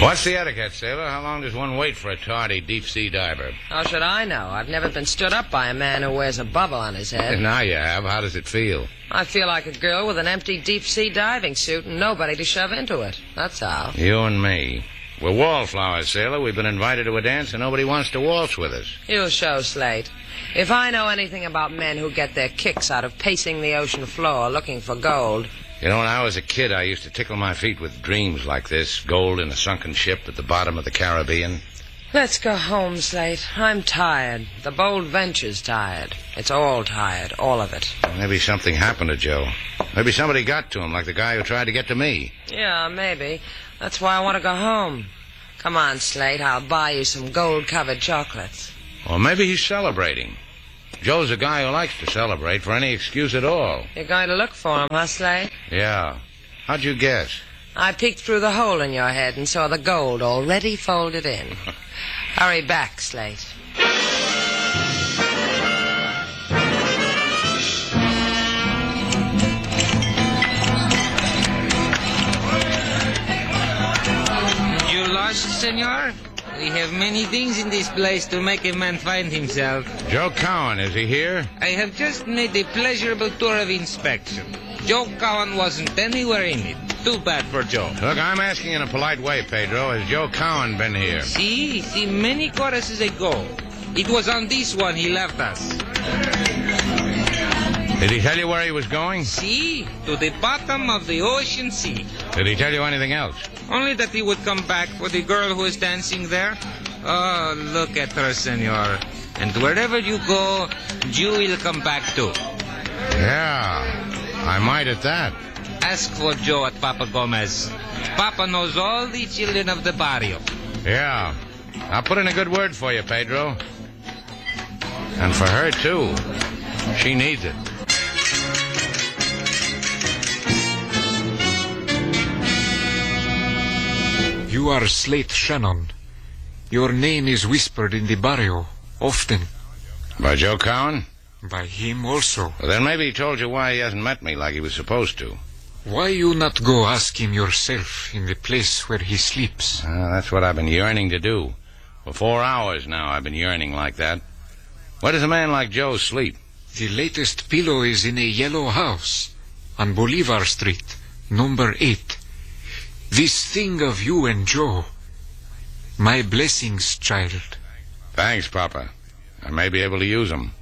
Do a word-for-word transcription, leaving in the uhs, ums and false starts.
What's the etiquette, sailor? How long does one wait for a tardy deep-sea diver? How should I know? I've never been stood up by a man who wears a bubble on his head. Now you have. How does it feel? I feel like a girl with an empty deep-sea diving suit and nobody to shove into it. That's how. You and me. We're wallflowers, sailor. We've been invited to a dance and nobody wants to waltz with us. You show, Slate. If I know anything about men who get their kicks out of pacing the ocean floor looking for gold... You know, when I was a kid, I used to tickle my feet with dreams like this. Gold in a sunken ship at the bottom of the Caribbean. Let's go home, Slate. I'm tired. The Bold Venture's tired. It's all tired, all of it. Maybe something happened to Joe. Maybe somebody got to him, like the guy who tried to get to me. Yeah, maybe. That's why I want to go home. Come on, Slate. I'll buy you some gold-covered chocolates. Or maybe he's celebrating. Joe's a guy who likes to celebrate for any excuse at all. You're going to look for him, huh, Slate? Yeah. How'd you guess? I peeked through the hole in your head and saw the gold already folded in. Hurry back, Slate. You lost, senor? We have many things in this place to make a man find himself. Joe Cowan, is he here? I have just made a pleasurable tour of inspection. Joe Cowan wasn't anywhere in it. Too bad for Joe. Look, I'm asking in a polite way, Pedro. Has Joe Cowan been here? See, see, many choruses ago. It was on this one he left us. Did he tell you where he was going? See, to the bottom of the ocean sea. Did he tell you anything else? Only that he would come back for the girl who is dancing there. Oh, look at her, senor. And wherever you go, you will come back too. Yeah, I might at that. Ask for Joe at Papa Gomez. Papa knows all the children of the barrio. Yeah, I'll put in a good word for you, Pedro. And for her, too. She needs it. You are Slate Shannon. Your name is whispered in the barrio, often. By Joe Cowan? By him also. Well, then maybe he told you why he hasn't met me like he was supposed to. Why you not go ask him yourself in the place where he sleeps? Uh, that's what I've been yearning to do. For four hours now I've been yearning like that. Where does a man like Joe sleep? The latest pillow is in a yellow house on Bolivar Street, number eight. This thing of you and Joe, my blessings, child. Thanks, Papa. I may be able to use them.